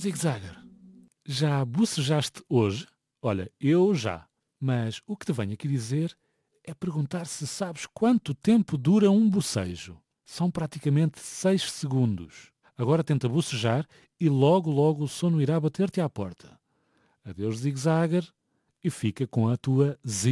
Zig-Zagger, já bocejaste hoje? Olha, eu já. Mas o que te venho aqui dizer é perguntar se sabes quanto tempo dura um bocejo. São praticamente 6 segundos. Agora tenta bocejar e logo, logo o sono irá bater-te à porta. Adeus, Zig-Zagger, e fica com a tua Zig